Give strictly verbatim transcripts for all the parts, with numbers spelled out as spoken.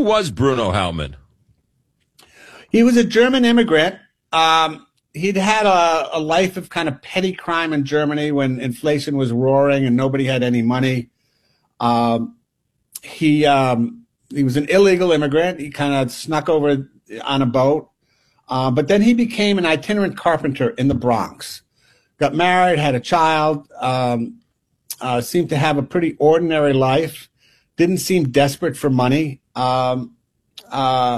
was Bruno Hauptmann? He was a German immigrant. Um, he'd had a, a life of kind of petty crime in Germany when inflation was roaring and nobody had any money. Um, he um, he was an illegal immigrant. He kind of snuck over on a boat. Uh, but then he became an itinerant carpenter in the Bronx. Got married, had a child, um, uh, seemed to have a pretty ordinary life. Didn't seem desperate for money. Um, uh,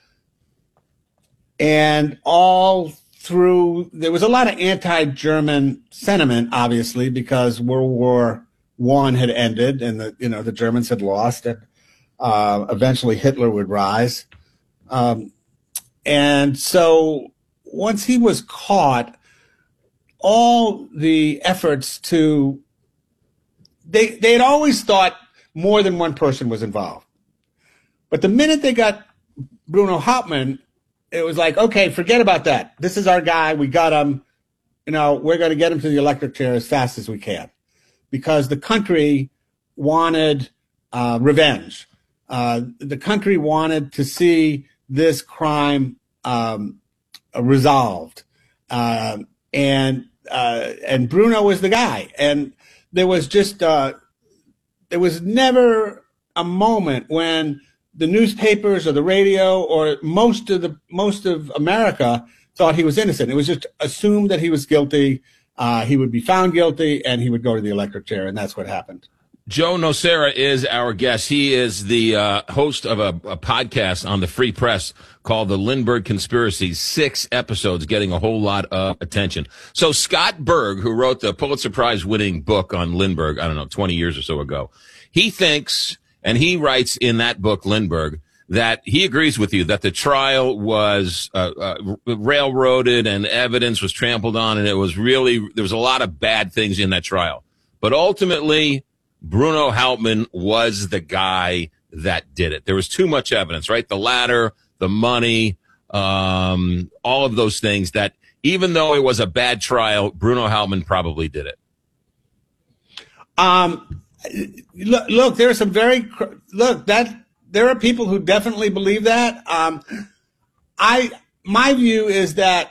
and all through, there was a lot of anti-German sentiment, obviously, because World War One had ended and the, you know, the Germans had lost, and uh, eventually Hitler would rise. Um, and so once he was caught, all the efforts to, they, they had always thought more than one person was involved. But the minute they got Bruno Hauptmann, it was like, okay, forget about that. This is our guy. We got him. You know, we're going to get him to the electric chair as fast as we can, because the country wanted uh, revenge. Uh, the country wanted to see this crime um, resolved. Uh, and uh, and Bruno was the guy. And there was just, uh, there was never a moment when the newspapers or the radio or most of the most of America thought he was innocent. It was just assumed that he was guilty. Uh, he would be found guilty and he would go to the electric chair. And that's what happened. Joe Nocera is our guest. He is the uh, host of a, a podcast on the Free Press called The Lindbergh Conspiracy. Six episodes getting a whole lot of attention. So Scott Berg, who wrote the Pulitzer Prize winning book on Lindbergh, I don't know, twenty years or so ago, he thinks, and he writes in that book, Lindbergh, that he agrees with you that the trial was uh, uh, railroaded and evidence was trampled on, and it was really, there was a lot of bad things in that trial. But ultimately, Bruno Hauptmann was the guy that did it. There was too much evidence, right? The ladder, the money, um, all of those things that even though it was a bad trial, Bruno Hauptmann probably did it. Um, look, look, there are some very, look, that there are people who definitely believe that. Um, I, my view is that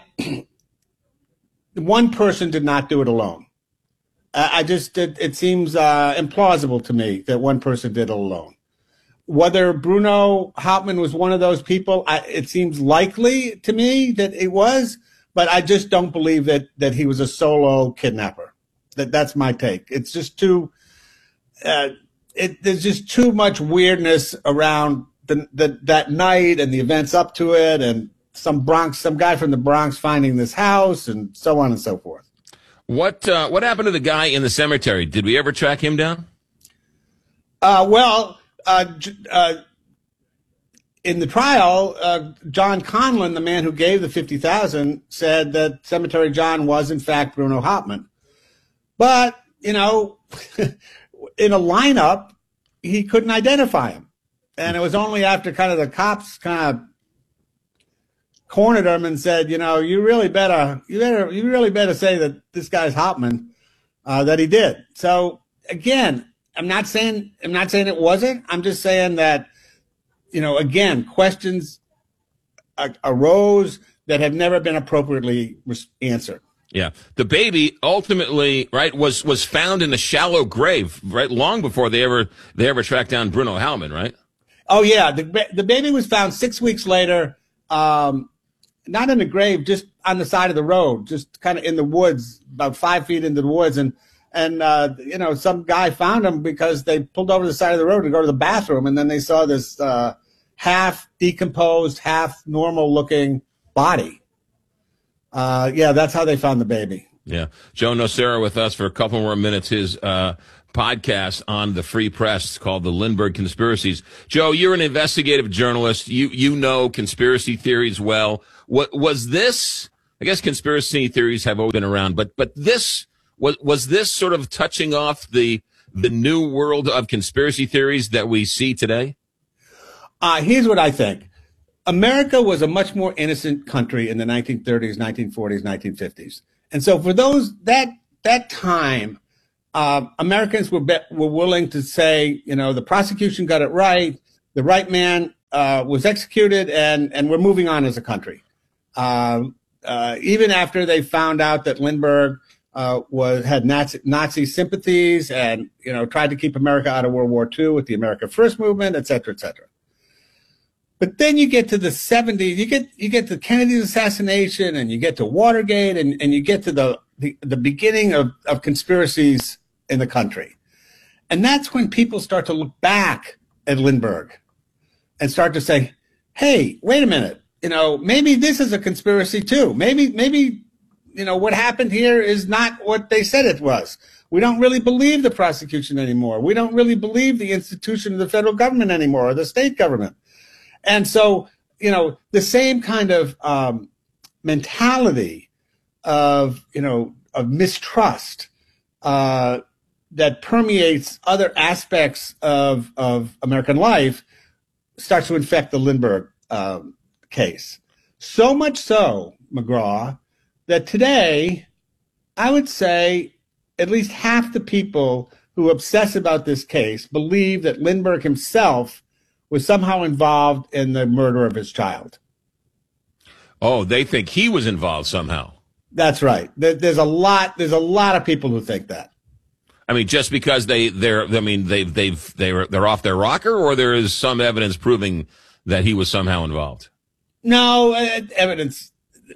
one person did not do it alone. I just, it, it seems uh, implausible to me that one person did it alone. Whether Bruno Hauptmann was one of those people, I, it seems likely to me that it was, but I just don't believe that that he was a solo kidnapper. That that's my take. It's just too, uh, it, there's just too much weirdness around the, the that night and the events up to it, and some Bronx, some guy from the Bronx finding this house, and so on and so forth. What uh, what happened to the guy in the cemetery? Did we ever track him down? Uh, well, uh, uh, in the trial, uh, John Conlon, the man who gave the fifty thousand, said that Cemetery John was in fact Bruno Hauptmann. But you know, in a lineup, he couldn't identify him, and it was only after kind of the cops kind of cornered him and said, you know, you really better, you better, you really better say that this guy's Hauptmann, uh, that he did. So again, I'm not saying, I'm not saying it wasn't. I'm just saying that, you know, again, questions uh, arose that have never been appropriately answered. Yeah. The baby ultimately, right, was, was found in a shallow grave, right, long before they ever, they ever tracked down Bruno Hauptmann, right? Oh yeah. The, the baby was found six weeks later, um, not in the grave, just on the side of the road, just kind of in the woods, about five feet into the woods. And, and, uh, you know, some guy found him because they pulled over the side of the road to go to the bathroom. And then they saw this, uh, half decomposed, half normal looking body. Uh, yeah, that's how they found the baby. Yeah. Joe Nocera with us for a couple more minutes. His, uh, podcast on the Free Press called The Lindbergh Conspiracies. Joe, you're an investigative journalist. You, you know conspiracy theories well. What was this? I guess conspiracy theories have always been around, but, but this was, was this sort of touching off the, the new world of conspiracy theories that we see today? Uh, here's what I think. America was a much more innocent country in the nineteen thirties, nineteen forties, nineteen fifties. And so for those, that, that time, Uh, Americans were be- were willing to say, you know, the prosecution got it right. The right man uh, was executed, and, and we're moving on as a country. Uh, uh, even after they found out that Lindbergh uh, was had Nazi, Nazi sympathies and, you know, tried to keep America out of World War Two with the America First movement, et cetera, et cetera. But then you get to the seventies, you get you get to Kennedy's assassination, and you get to Watergate, and, and you get to the, the, the beginning of, of conspiracies in the country. And that's when people start to look back at Lindbergh and start to say, hey, wait a minute, you know, maybe this is a conspiracy too. Maybe, maybe, you know, what happened here is not what they said it was. We don't really believe the prosecution anymore. We don't really believe the institution of the federal government anymore, or the state government. And so, you know, the same kind of um, mentality of, you know, of mistrust uh, that permeates other aspects of, of American life starts to infect the Lindbergh um, case. So much so, McGraw, that today, I would say at least half the people who obsess about this case believe that Lindbergh himself was somehow involved in the murder of his child. Oh, they think he was involved somehow. That's right. There's a lot. There's a lot of people who think that. I mean, just because they they're I mean they've they've they're they're off their rocker, or there is some evidence proving that he was somehow involved. No uh, evidence.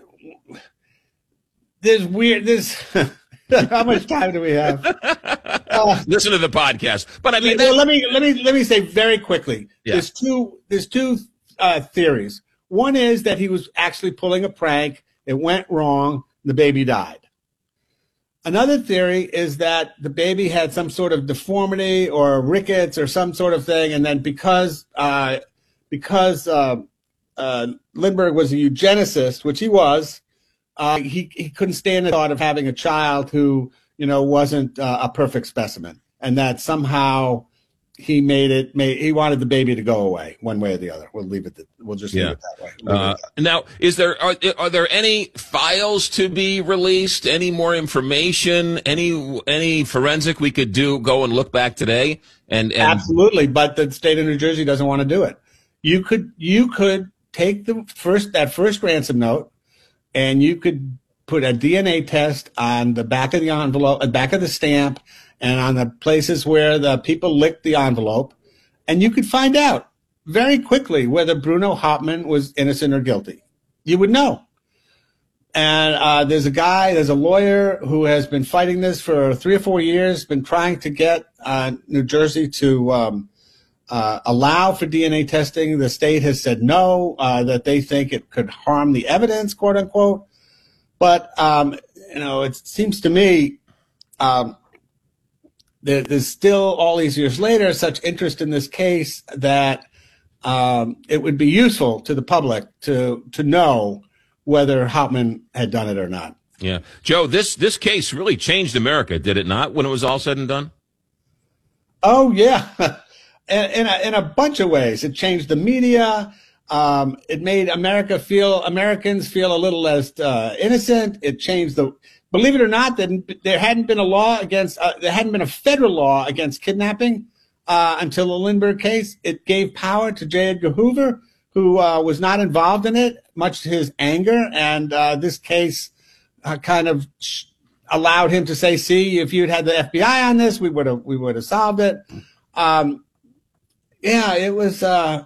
There's weird. There's how much time do we have? Uh, Listen to the podcast. But I mean, well, let me let me let me say very quickly. Yeah. There's two. There's two uh, theories. One is that he was actually pulling a prank. It went wrong. The baby died. Another theory is that the baby had some sort of deformity or rickets or some sort of thing, and then because uh, because uh, uh, Lindbergh was a eugenicist, which he was, uh, he he couldn't stand the thought of having a child who, you know, wasn't uh, a perfect specimen, and that somehow he made it. Made, he wanted the baby to go away one way or the other. We'll leave it. That, we'll just leave yeah. it that way. We'll Uh, that. Now, is there are, are there any files to be released? Any more information? Any any forensic we could do? Go and look back today. And, and absolutely, but the state of New Jersey doesn't want to do it. You could you could take the first that first ransom note, and you could put a D N A test on the back of the envelope, uh, back of the stamp, and on the places where the people licked the envelope, and you could find out very quickly whether Bruno Hauptmann was innocent or guilty. You would know. And uh, there's a guy, there's a lawyer who has been fighting this for three or four years, been trying to get uh, New Jersey to um, uh, allow for D N A testing. The state has said no, uh, that they think it could harm the evidence, quote unquote. But, um, you know, it seems to me um, there, there's still, all these years later, such interest in this case that um, it would be useful to the public to to know whether Hauptmann had done it or not. Yeah. Joe, this, this case really changed America, did it not, when it was all said and done? Oh, yeah. in, in, a, in a bunch of ways. It changed the media. Um, it made America feel, Americans feel a little less uh, innocent. It changed the, believe it or not, that there hadn't been a law against, uh, there hadn't been a federal law against kidnapping uh, until the Lindbergh case. It gave power to J. Edgar Hoover, who uh, was not involved in it, much to his anger. And uh, this case uh, kind of sh- allowed him to say, see, if you'd had the F B I on this, we would have, we would have solved it. Um, yeah, it was, uh,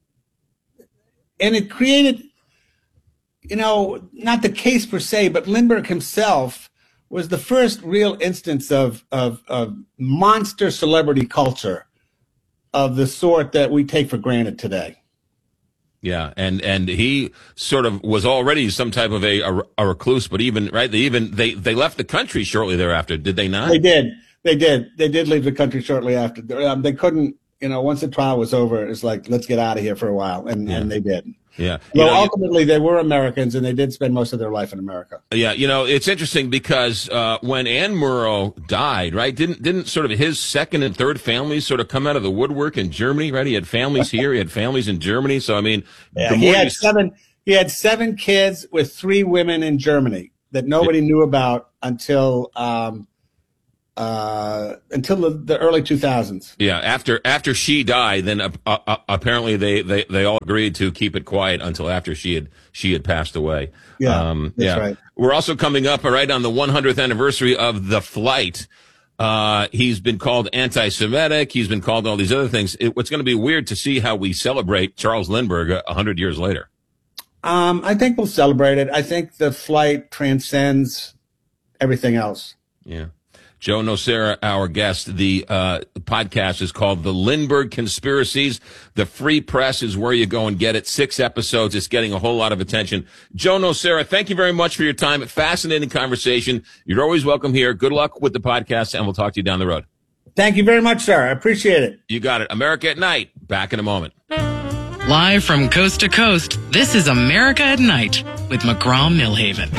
and it created, you know, not the case per se, but Lindbergh himself was the first real instance of, of, of monster celebrity culture of the sort that we take for granted today. Yeah, and and he sort of was already some type of a, a, a recluse, but even right, they even they they left the country shortly thereafter, did they not? They did, they did, they did leave the country shortly after. Um, they couldn't, you know, once the trial was over, it's like, let's get out of here for a while, and, yeah. and they did. Yeah. Well, know, ultimately, they were Americans, and they did spend most of their life in America. Yeah, you know, it's interesting because uh, when Ann Murrow died, right, didn't didn't sort of his second and third families sort of come out of the woodwork in Germany, right? He had families here, he had families in Germany. So, I mean, yeah, he had seven. He had seven kids with three women in Germany that nobody yeah. knew about until um, uh, until the, the early two thousands. Yeah, after after she died, then uh, uh, apparently they, they, they all agreed to keep it quiet until after she had she had passed away. Yeah, um, that's yeah. right. We're also coming up right on the one hundredth anniversary of The Flight. Uh, he's been called anti-Semitic. He's been called all these other things. It, it's going to be weird to see how we celebrate Charles Lindbergh a hundred years later. Um, I think we'll celebrate it. I think The Flight transcends everything else. Yeah. Joe Nocera, our guest. The uh, podcast is called The Lindbergh Conspiracies. The Free Press is where you go and get it. Six episodes. It's getting a whole lot of attention. Joe Nocera, thank you very much for your time. Fascinating conversation. You're always welcome here. Good luck with the podcast, and we'll talk to you down the road. Thank you very much, sir. I appreciate it. You got it. America at Night. Back in a moment. Live from coast to coast, this is America at Night with McGraw-Millhaven.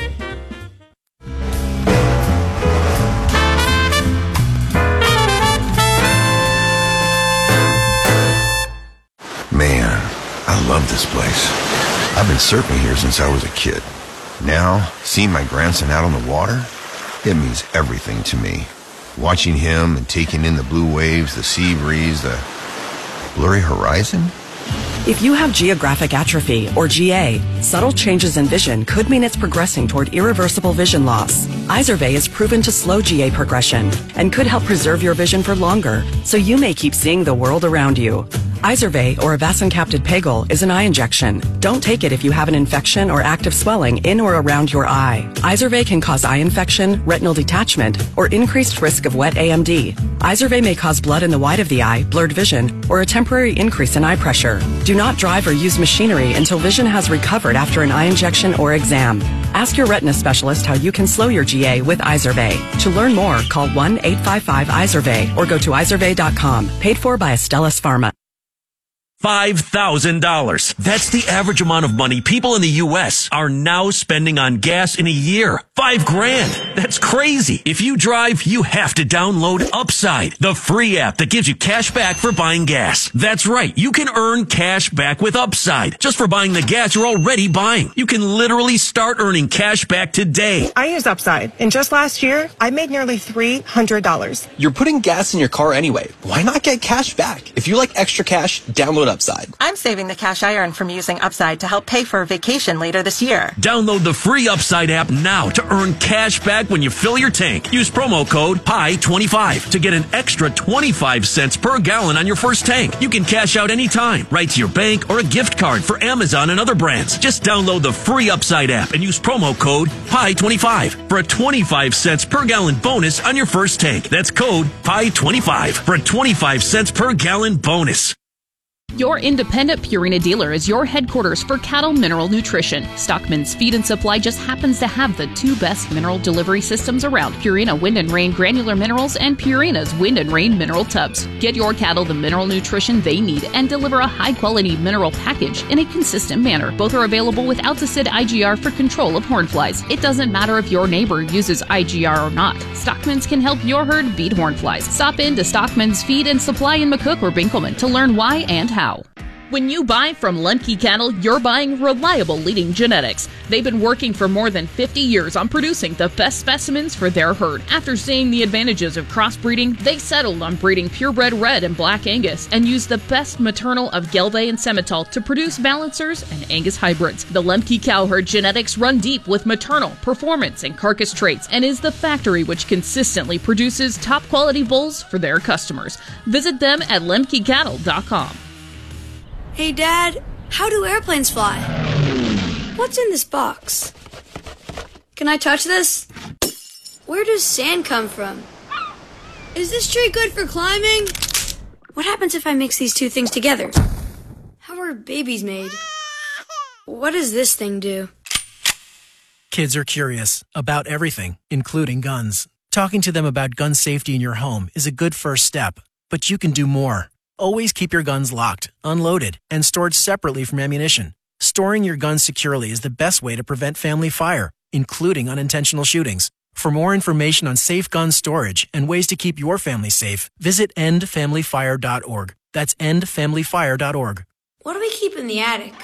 Man, I love this place. I've been surfing here since I was a kid. Now, seeing my grandson out on the water, it means everything to me. Watching him and taking in the blue waves, the sea breeze, the blurry horizon. If you have geographic atrophy, or G A, subtle changes in vision could mean it's progressing toward irreversible vision loss. Izervay is proven to slow G A progression and could help preserve your vision for longer, so you may keep seeing the world around you. Izervay, or avacincaptad pegol, is an eye injection. Don't take it if you have an infection or active swelling in or around your eye. Izervay can cause eye infection, retinal detachment, or increased risk of wet A M D. Izervay may cause blood in the white of the eye, blurred vision, or a temporary increase in eye pressure. Do not drive or use machinery until vision has recovered after an eye injection or exam. Ask your retina specialist how you can slow your G A with Izervay. To learn more, call one eight five five Izervay or go to izervay dot com. Paid for by Astellas Pharma. five thousand dollars. That's the average amount of money people in the U S are now spending on gas in a year. Five grand. That's crazy. If you drive, you have to download Upside, the free app that gives you cash back for buying gas. That's right. You can earn cash back with Upside just for buying the gas you're already buying. You can literally start earning cash back today. I use Upside, and just last year, I made nearly three hundred dollars. You're putting gas in your car anyway. Why not get cash back? If you like extra cash, download Upside. I'm saving the cash I earn from using Upside to help pay for a vacation later this year. Download the free Upside app now to earn cash back when you fill your tank. Use promo code P I twenty-five to get an extra twenty-five cents per gallon on your first tank. You can cash out anytime, right to your bank or a gift card for Amazon and other brands. Just download the free Upside app and use promo code P I twenty-five for a twenty-five cents per gallon bonus on your first tank. That's code P I twenty-five for a twenty-five cents per gallon bonus. Your independent Purina dealer is your headquarters for cattle mineral nutrition. Stockman's Feed and Supply just happens to have the two best mineral delivery systems around, Purina Wind and Rain Granular Minerals and Purina's Wind and Rain Mineral Tubs. Get your cattle the mineral nutrition they need and deliver a high-quality mineral package in a consistent manner. Both are available with Alticid I G R for control of hornflies. It doesn't matter if your neighbor uses I G R or not. Stockman's can help your herd beat hornflies. Stop in to Stockman's Feed and Supply in McCook or Binkelman to learn why and how. When you buy from Lemke Cattle, you're buying reliable leading genetics. They've been working for more than fifty years on producing the best specimens for their herd. After seeing the advantages of crossbreeding, they settled on breeding purebred red and black Angus and used the best maternal of Gelbvieh and Simmental to produce balancers and Angus hybrids. The Lemke cow herd genetics run deep with maternal, performance, and carcass traits and is the factory which consistently produces top quality bulls for their customers. Visit them at lemke cattle dot com. Hey, Dad, how do airplanes fly? What's in this box? Can I touch this? Where does sand come from? Is this tree good for climbing? What happens if I mix these two things together? How are babies made? What does this thing do? Kids are curious about everything, including guns. Talking to them about gun safety in your home is a good first step, but you can do more. Always keep your guns locked, unloaded, and stored separately from ammunition. Storing your guns securely is the best way to prevent family fire, including unintentional shootings. For more information on safe gun storage and ways to keep your family safe, visit end family fire dot org. That's end family fire dot org. What do we keep in the attic?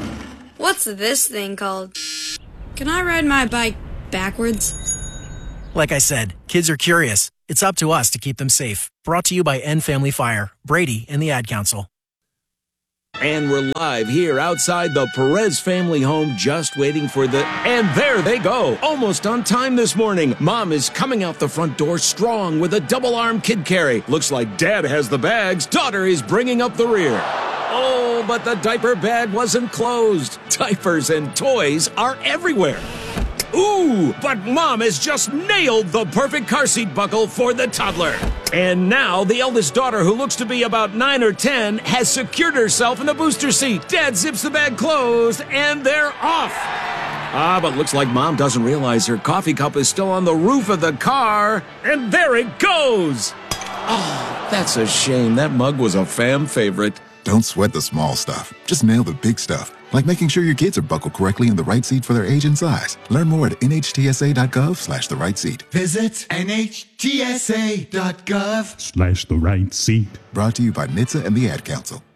What's this thing called? Can I ride my bike backwards? Like I said, kids are curious. It's up to us to keep them safe. Brought to you by End Family Fire, Brady, and the Ad Council. And we're live here outside the Perez family home, just waiting for the... And there they go, almost on time this morning. Mom is coming out the front door strong with a double-arm kid carry. Looks like Dad has the bags. Daughter is bringing up the rear. Oh, but the diaper bag wasn't closed. Diapers and toys are everywhere. Ooh, but Mom has just nailed the perfect car seat buckle for the toddler. And now the eldest daughter, who looks to be about nine or ten, has secured herself in the booster seat. Dad zips the bag closed, and they're off. Ah, but looks like Mom doesn't realize her coffee cup is still on the roof of the car. And there it goes. Oh, that's a shame. That mug was a fam favorite. Don't sweat the small stuff. Just nail the big stuff. Like making sure your kids are buckled correctly in the right seat for their age and size. Learn more at nhtsa.gov slash the right seat. Visit nhtsa.gov slash the right seat. Brought to you by N H T S A and the Ad Council.